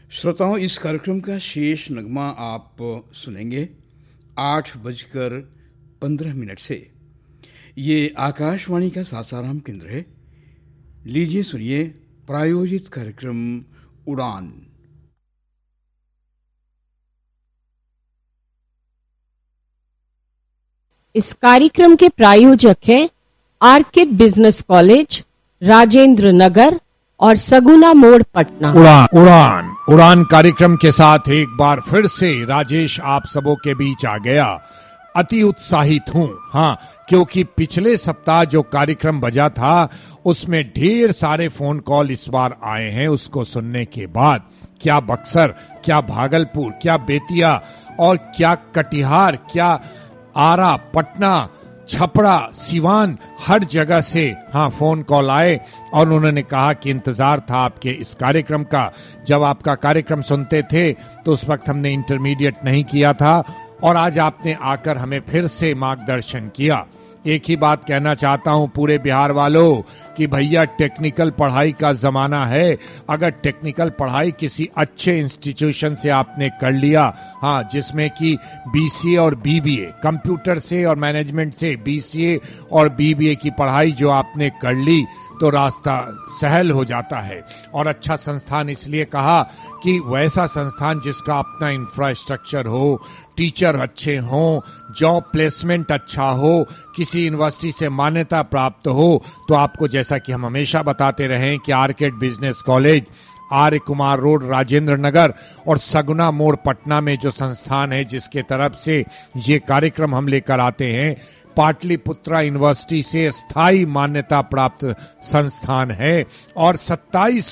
श्रोताओं, इस कार्यक्रम का शेष नगमा आप सुनेंगे 8:15 से। ये आकाशवाणी का सासाराम केंद्र है। लीजिए सुनिए प्रायोजित कार्यक्रम उड़ान। इस कार्यक्रम के प्रायोजक हैं orchid business college, Rajendra Nagar और सगुना मोड़, पटना। उड़ान कार्यक्रम के साथ एक बार फिर से राजेश आप सबों के बीच आ गया। अति उत्साहित हूँ, हाँ, क्योंकि पिछले सप्ताह जो कार्यक्रम बजा था उसमें ढेर सारे फोन कॉल इस बार आए हैं। उसको सुनने के बाद क्या बक्सर, क्या भागलपुर, क्या बेतिया और क्या कटिहार, क्या आरा, पटना, छपरा, सिवान, हर जगह से हाँ फोन कॉल आए और उन्होंने कहा कि इंतजार था आपके इस कार्यक्रम का। जब आपका कार्यक्रम सुनते थे तो उस वक्त हमने इंटरमीडिएट नहीं किया था और आज आपने आकर हमें फिर से मार्गदर्शन किया। एक ही बात कहना चाहता हूं पूरे बिहार वालों कि भैया टेक्निकल पढ़ाई का जमाना है। अगर टेक्निकल पढ़ाई किसी अच्छे इंस्टीट्यूशन से आपने कर लिया, हाँ, जिसमें कि बीसीए और बीबीए, कंप्यूटर से और मैनेजमेंट से बीसीए और बीबीए की पढ़ाई जो आपने कर ली, तो रास्ता सहल हो जाता है। और अच्छा संस्थान इसलिए कहा कि वैसा संस्थान जिसका अपना इंफ्रास्ट्रक्चर हो, टीचर अच्छे हों, जॉब प्लेसमेंट अच्छा हो, किसी यूनिवर्सिटी से मान्यता प्राप्त हो। तो आपको जैसा कि हम हमेशा बताते रहे कि आर्किड बिजनेस कॉलेज, आर्य कुमार रोड, राजेंद्र नगर और सगुना मोड़, पटना में जो संस्थान है जिसके तरफ से ये कार्यक्रम हम लेकर आते हैं, पाटलिपुत्रा यूनिवर्सिटी से स्थायी मान्यता प्राप्त संस्थान है। और 27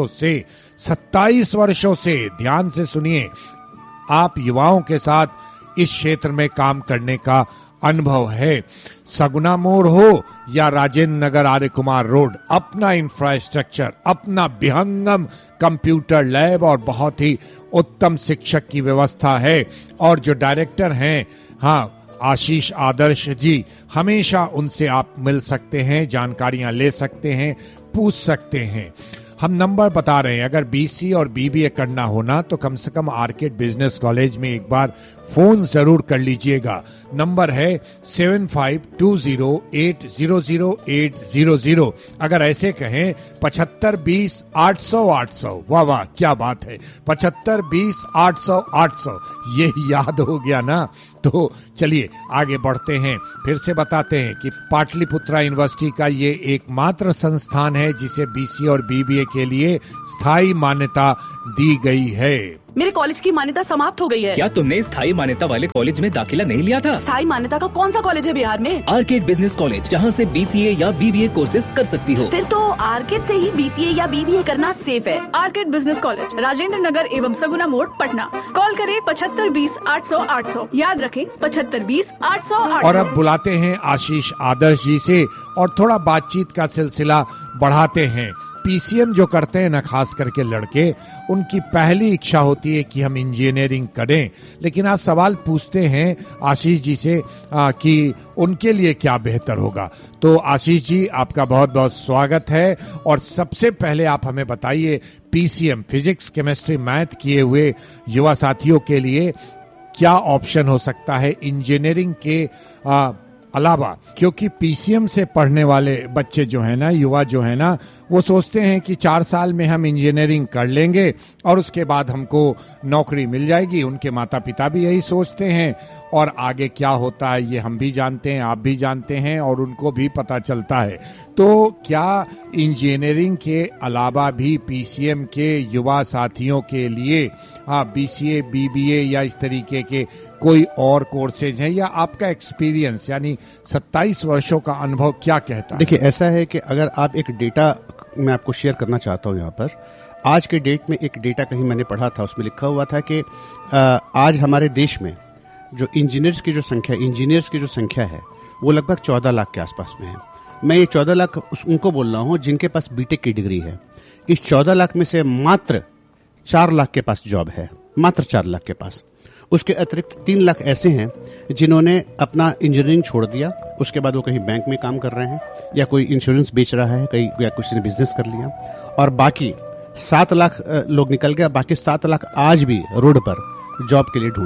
वर्षों से ध्यान से सुनिए, आप युवाओं के साथ इस क्षेत्र में काम करने का अनुभव है। सगुना मोड़ हो या राजेंद्र नगर, आर्य कुमार रोड, अपना इंफ्रास्ट्रक्चर, अपना विहंगम कंप्यूटर लैब और बहुत ही उत्तम शिक्षक की व्यवस्था है। और जो डायरेक्टर हैं, हाँ, आशीष आदर्श जी, हमेशा उनसे आप मिल सकते हैं, जानकारियां ले सकते हैं, पूछ सकते हैं। हम नंबर बता रहे हैं, अगर बीसी और बीबीए करना होना तो कम से कम आर्किड बिजनेस कॉलेज में एक बार फोन जरूर कर लीजिएगा। नंबर है 7520800800। अगर ऐसे कहें 7520800800, वाह वाह क्या बात है, 7520800800, ये याद हो गया ना। तो चलिए आगे बढ़ते हैं। फिर से बताते हैं कि पाटलिपुत्रा यूनिवर्सिटी का ये एकमात्र संस्थान है जिसे बीसी और बीबीए के लिए स्थायी मान्यता दी गई है। मेरे कॉलेज की मान्यता समाप्त हो गई है। क्या तुमने स्थायी मान्यता वाले कॉलेज में दाखिला नहीं लिया था? स्थायी मान्यता का कौन सा कॉलेज है बिहार में? आर्किड बिजनेस कॉलेज, जहाँ से बीसीए या बीबीए कोर्सेज कर सकती हो। फिर तो आर्किड से ही बीसीए या बीबीए करना सेफ है। Orchid business college, Rajendra Nagar एवं सगुना मोड़, पटना। कॉल करें 7520800800। याद रखें 7520800800। और अब बुलाते हैं आशीष आदर्श जी से और थोड़ा बातचीत का सिलसिला बढ़ाते हैं। पीसीएम जो करते हैं ना, खास करके लड़के, उनकी पहली इच्छा होती है कि हम इंजीनियरिंग करें। लेकिन आज सवाल पूछते हैं आशीष जी से कि उनके लिए क्या बेहतर होगा। तो आशीष जी, आपका बहुत बहुत स्वागत है। और सबसे पहले आप हमें बताइए, पीसीएम, फिजिक्स, केमिस्ट्री, मैथ किए हुए युवा साथियों के लिए क्या ऑप्शन हो सकता है इंजीनियरिंग के अलावा? क्योंकि पीसीएम से पढ़ने वाले बच्चे जो है ना, युवा जो है ना, वो सोचते हैं कि 4 साल में हम इंजीनियरिंग कर लेंगे और उसके बाद हमको नौकरी मिल जाएगी। उनके माता पिता भी यही सोचते हैं और आगे क्या होता है ये हम भी जानते हैं, आप भी जानते हैं और उनको भी पता चलता है। तो क्या इंजीनियरिंग के अलावा भी पीसीएम के युवा साथियों के लिए बीसीए, बीबीए या इस तरीके के कोई और कोर्सेज हैं, या आपका एक्सपीरियंस यानी 27 वर्षों का अनुभव क्या कहता है? देखिए, ऐसा है कि अगर आप एक डेटा मैं आपको शेयर करना चाहता हूँ यहाँ पर। आज के डेट में एक डेटा कहीं मैंने पढ़ा था, उसमें लिखा हुआ था कि आज हमारे देश में जो इंजीनियर्स की जो संख्या है वो लगभग 14 लाख के आसपास में है। मैं ये 14 लाख उनको बोल रहा हूँ जिनके पास बीटेक की डिग्री है। इस 14 लाख में से मात्र 4 लाख के पास जॉब है, मात्र 4 लाख के पास। उसके अतिरिक्त 3 लाख ऐसे हैं जिन्होंने अपना इंजीनियरिंग छोड़ दिया, उसके बाद वो कहीं बैंक में काम कर रहे हैं या कोई इंश्योरेंस बेच रहा है, कहीं या कुछ ने बिजनेस कर लिया, और बाकी 7 लाख लोग निकल गए, बाकी 7 लाख आज भी रोड पर जॉब के लिए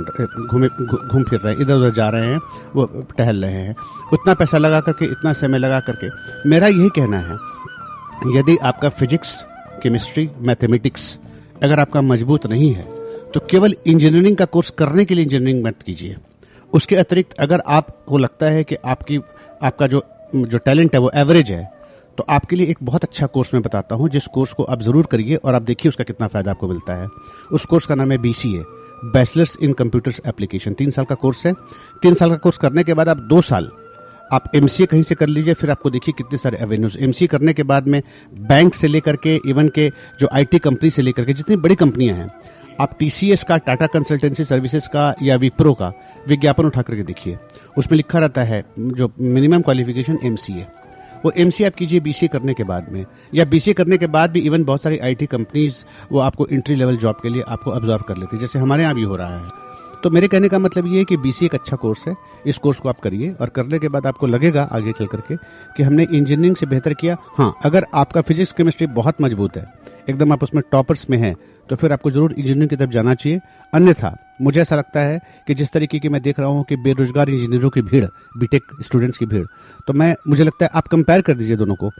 घूम फिर रहे हैं, इधर उधर जा रहे हैं, वो टहल रहे हैं, उतना पैसा लगा करके, इतना समय लगा करके। मेरा यही कहना है, यदि आपका फिजिक्स, केमिस्ट्री, मैथमेटिक्स अगर आपका मजबूत नहीं है तो केवल इंजीनियरिंग का कोर्स करने के लिए इंजीनियरिंग मत कीजिए। उसके अतिरिक्त अगर आपको लगता है कि आपका जो टैलेंट है वो एवरेज है, तो आपके लिए एक बहुत अच्छा कोर्स मैं बताता हूं, जिस कोर्स को आप जरूर करिए और आप देखिए उसका कितना फायदा आपको मिलता है। उस कोर्स का नाम है BCA, bachelors in computers application. 3 साल का कोर्स है। 3 साल का कोर्स करने के बाद आप 2 साल आप MCA कहीं से कर लीजिए, फिर आपको देखिए कितने सारे एवेन्यूज। MCA करने के बाद में बैंक से लेकर के इवन के जो IT कंपनी से लेकर के जितनी बड़ी कंपनियां हैं, आप TCS का, टाटा कंसल्टेंसी सर्विसेज का या विप्रो का विज्ञापन उठा करके देखिए, उसमें लिखा रहता है जो मिनिमम क्वालिफिकेशन MCA। वो MCA आप कीजिए BCA करने के बाद में, या BCA करने के बाद भी इवन बहुत सारी IT कंपनीज वो आपको एंट्री लेवल जॉब के लिए आपको ऑब्जर्व कर लेती है, जैसे हमारे यहाँ भी हो रहा है। तो मेरे कहने का मतलब ये है कि BCA एक अच्छा कोर्स है, इस कोर्स को आप करिए और करने के बाद आपको लगेगा आगे चल करके कि हमने इंजीनियरिंग से बेहतर किया। हाँ, अगर आपका फिजिक्स केमिस्ट्री बहुत मजबूत है, एकदम आप उसमें टॉपर्स में हैं, तो फिर आपको जरूर इंजीनियरिंग की तरफ जाना चाहिए। अन्यथा मुझे ऐसा लगता है कि जिस तरीके की मैं देख रहा हूँ कि बेरोजगार इंजीनियरों की भीड़, बीटेक स्टूडेंट्स की भीड़, तो मुझे लगता है आप कंपेयर कर दीजिए दोनों को।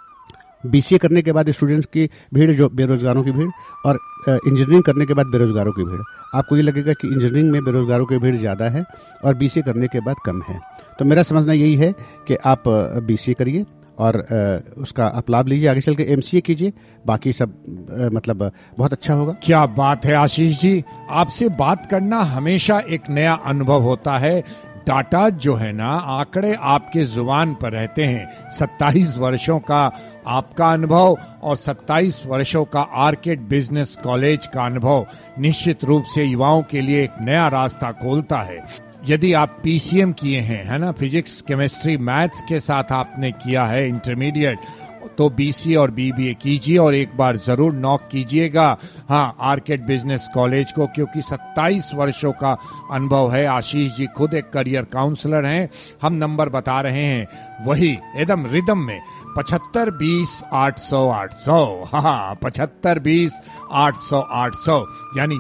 BCA करने के बाद स्टूडेंट्स की भीड़, जो बेरोजगारों की भीड़, और इंजीनियरिंग करने के बाद बेरोजगारों की भीड़, आपको ये लगेगा कि इंजीनियरिंग में बेरोजगारों की भीड़ ज़्यादा है और BCA करने के बाद कम है। तो मेरा समझना यही है कि आप BCA करिए और उसका आप लाभ लीजिए, आगे चल के MCA कीजिए, बाकी सब मतलब बहुत अच्छा होगा। क्या बात है आशीष जी, आपसे बात करना हमेशा एक नया अनुभव होता है। डाटा जो है ना, आंकड़े आपके जुबान पर रहते हैं। 27 वर्षों का आपका अनुभव और 27 वर्षों का आर्किड बिजनेस कॉलेज का अनुभव निश्चित रूप से युवाओं के लिए एक नया रास्ता खोलता है। यदि आप PCM किए हैं, है ना, फिजिक्स, केमिस्ट्री, मैथ्स के साथ आपने किया है इंटरमीडिएट, तो BCA और BBA कीजिए और एक बार जरूर नॉक कीजिएगा, हाँ, आर्किड बिजनेस कॉलेज को, क्योंकि 27 वर्षों का अनुभव है। आशीष जी खुद एक करियर काउंसलर हैं। हम नंबर बता रहे हैं वही एकदम रिदम में, 75 20 800 800, हाँ, 75 20 800 800, यानी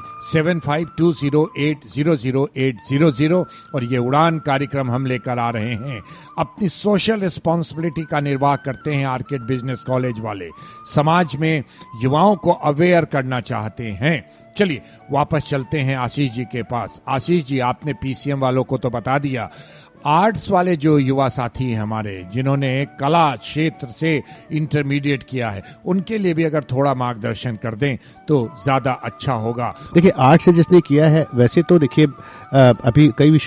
7520800800। और ये उड़ान कार्यक्रम हम लेकर आ रहे हैं। अपनी सोशल रिस्पॉन्सिबिलिटी का निर्वाह करते हैं आर्किड बिजनेस कॉलेज वाले, समाज में युवाओं को अवेयर करना चाहते हैं। चलिए वापस चलते हैं आशीष जी के पास। आशीष जी, आपने PCM वालों को तो बता दिया, आर्ट्स वाले जो युवा साथी हैं हमारे, जिन्होंने कला क्षेत्र से इंटरमीडिएट किया है, उनके लिए भी अगर थोड़ा मार्गदर्शन कर दें तो ज्यादा अच्छा होगा। देखिए, आर्ट्स से जिसने किया है, वैसे तो देखिए अभी कई